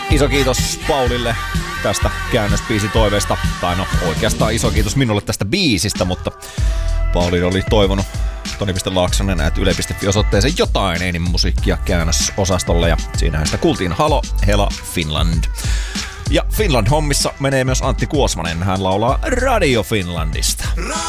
Iso kiitos Paulille tästä käännösbiisitoiveesta. Tai no oikeastaan iso kiitos minulle tästä biisistä, mutta Pauli oli toivonut toni.laaksonen@yle.fi-osoitteeseen jotain Einin musiikkia käännösosastolle ja siinähän sitä kuultiin Halo, Hela, Finland. Ja Finland-hommissa menee myös Antti Kuosmanen. Hän laulaa Radio Finlandista.